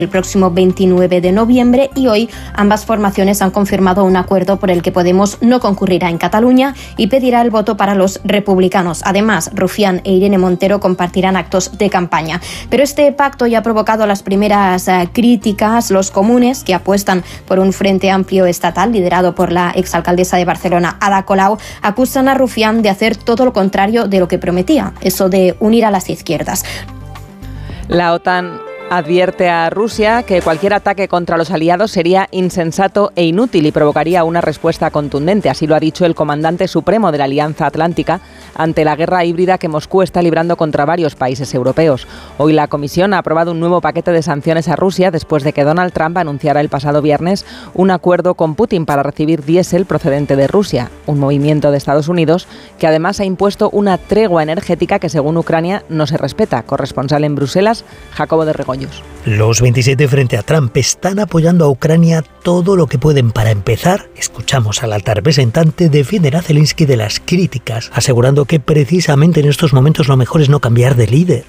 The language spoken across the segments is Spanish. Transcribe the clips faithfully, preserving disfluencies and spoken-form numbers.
el próximo veintinueve de noviembre y hoy ambas formaciones han confirmado un acuerdo por el que Podemos no concurrirá en Cataluña y pedirá el voto para los republicanos. Además, Rufián e Irene Montero compartirán actos de campaña. Pero este pacto ya ha provocado las primeras uh, críticas. Los comunes, que apuestan por un frente amplio estatal liderado por la exalcaldesa de Barcelona, Ada Colau, acusan a Rufián de hacer todo lo contrario de lo que prometía, eso de unir a las izquierdas. La OTAN advierte a Rusia que cualquier ataque contra los aliados sería insensato e inútil y provocaría una respuesta contundente. Así lo ha dicho el comandante supremo de la Alianza Atlántica ante la guerra híbrida que Moscú está librando contra varios países europeos. Hoy la Comisión ha aprobado un nuevo paquete de sanciones a Rusia después de que Donald Trump anunciara el pasado viernes un acuerdo con Putin para recibir diésel procedente de Rusia, un movimiento de Estados Unidos que además ha impuesto una tregua energética que según Ucrania no se respeta. Corresponsal en Bruselas, Jacobo de Regoños. Los veintisiete frente a Trump están apoyando a Ucrania todo lo que pueden. Para empezar, escuchamos al alta representante defender a Zelensky de las críticas, asegurando que precisamente en estos momentos lo mejor es no cambiar de líder.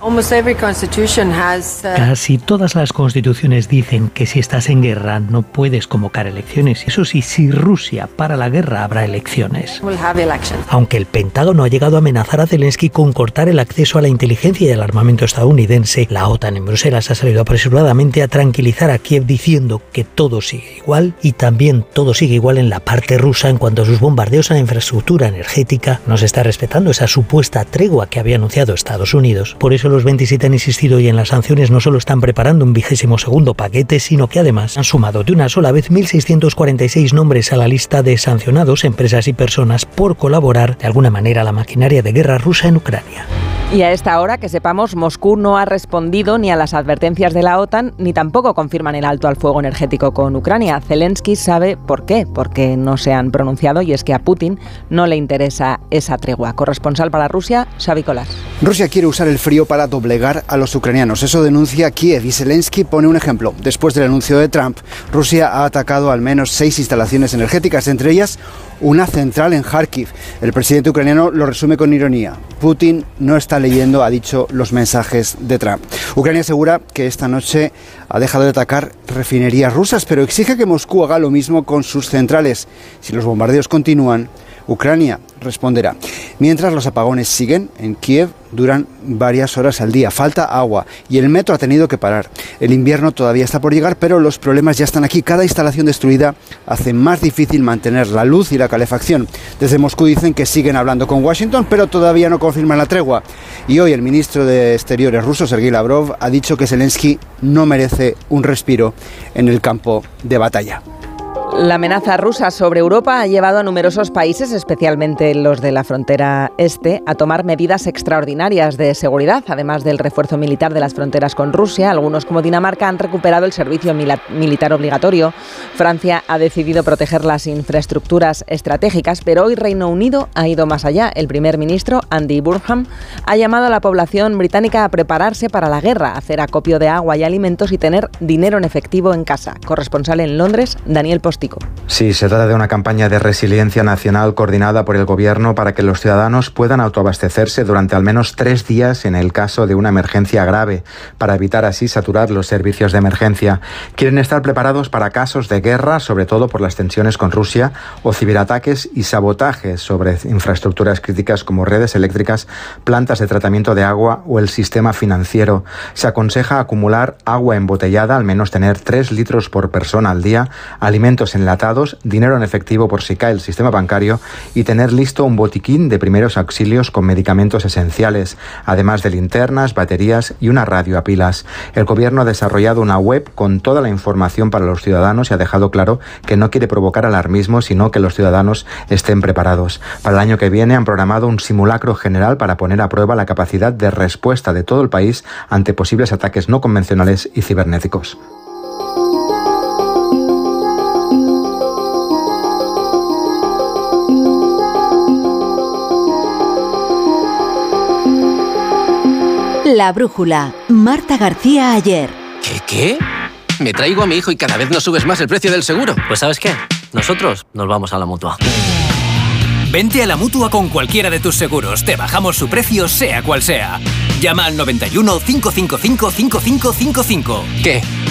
Casi todas las constituciones dicen que si estás en guerra no puedes convocar elecciones. Eso sí, si Rusia para la guerra habrá elecciones. Aunque el Pentágono ha llegado a amenazar a Zelensky con cortar el acceso a la inteligencia y al armamento estadounidense, la OTAN en Bruselas ha salido apresuradamente a tranquilizar a Kiev diciendo que todo sigue igual y también todo sigue igual en la parte rusa en cuanto a sus bombardeos a la infraestructura energética. No se está respetando esa supuesta tregua que había anunciado Estados Unidos. Por eso los veintisiete han insistido y en las sanciones no solo están preparando un vigésimo segundo paquete, sino que además han sumado de una sola vez mil seiscientos cuarenta y seis nombres a la lista de sancionados, empresas y personas por colaborar de alguna manera a la maquinaria de guerra rusa en Ucrania. Y a esta hora, que sepamos, Moscú no ha respondido ni a las advertencias de la OTAN, ni tampoco confirman el alto al fuego energético con Ucrania. Zelensky sabe por qué, porque no se han pronunciado, y es que a Putin no le interesa esa tregua. Corresponsal para Rusia, Xavi Colás. Rusia quiere usar el frío para doblegar a los ucranianos. Eso denuncia Kiev y Zelensky pone un ejemplo. Después del anuncio de Trump, Rusia ha atacado al menos seis instalaciones energéticas, entre ellas una central en Kharkiv. El presidente ucraniano lo resume con ironía. Putin no está leyendo, ha dicho, los mensajes de Trump. Ucrania asegura que esta noche ha dejado de atacar refinerías rusas, pero exige que Moscú haga lo mismo con sus centrales. Si los bombardeos continúan, Ucrania responderá. Mientras los apagones siguen, en Kiev duran varias horas al día. Falta agua y el metro ha tenido que parar. El invierno todavía está por llegar, pero los problemas ya están aquí. Cada instalación destruida hace más difícil mantener la luz y la calefacción. Desde Moscú dicen que siguen hablando con Washington, pero todavía no confirman la tregua. Y hoy el ministro de Exteriores ruso, Sergei Lavrov, ha dicho que Zelensky no merece un respiro en el campo de batalla. La amenaza rusa sobre Europa ha llevado a numerosos países, especialmente los de la frontera este, a tomar medidas extraordinarias de seguridad. Además del refuerzo militar de las fronteras con Rusia, algunos como Dinamarca han recuperado el servicio mila- militar obligatorio. Francia ha decidido proteger las infraestructuras estratégicas, pero hoy Reino Unido ha ido más allá. El primer ministro, Andy Burnham, ha llamado a la población británica a prepararse para la guerra, hacer acopio de agua y alimentos y tener dinero en efectivo en casa. Corresponsal en Londres, Daniel Postigo. Sí, se trata de una campaña de resiliencia nacional coordinada por el Gobierno para que los ciudadanos puedan autoabastecerse durante al menos tres días en el caso de una emergencia grave, para evitar así saturar los servicios de emergencia. Quieren estar preparados para casos de guerra, sobre todo por las tensiones con Rusia, o ciberataques y sabotajes sobre infraestructuras críticas como redes eléctricas, plantas de tratamiento de agua o el sistema financiero. Se aconseja acumular agua embotellada, al menos tener tres litros por persona al día, alimentos enlatados, dinero en efectivo por si cae el sistema bancario y tener listo un botiquín de primeros auxilios con medicamentos esenciales, además de linternas, baterías y una radio a pilas. El Gobierno ha desarrollado una web con toda la información para los ciudadanos y ha dejado claro que no quiere provocar alarmismo, sino que los ciudadanos estén preparados. Para el año que viene han programado un simulacro general para poner a prueba la capacidad de respuesta de todo el país ante posibles ataques no convencionales y cibernéticos. La brújula, Marta García Ayer. ¿Qué, qué? Me traigo a mi hijo y cada vez nos subes más el precio del seguro. Pues ¿sabes qué? Nosotros nos vamos a la Mutua. Vente a la Mutua con cualquiera de tus seguros. Te bajamos su precio, sea cual sea. Llama al noventa y uno, cinco cinco cinco, cinco cinco cinco cinco. ¿Qué?